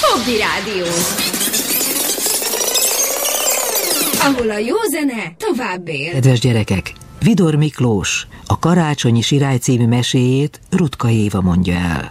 Jobbi Rádió, ahol a jó zene tovább él. Kedves gyerekek, Vidor Miklós a Karácsonyi Sirály című meséjét Rutka Éva mondja el.